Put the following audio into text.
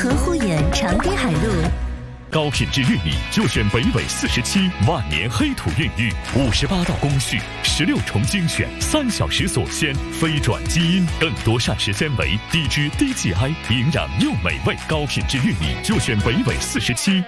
河护眼长堤海路。 高品质玉米就选北纬47万年黑土孕育，58道工序，16重精选，3小时锁鲜，非转基因，更多膳食纤维，低脂低 GI， 营养又美味。高品质玉米就选北纬47。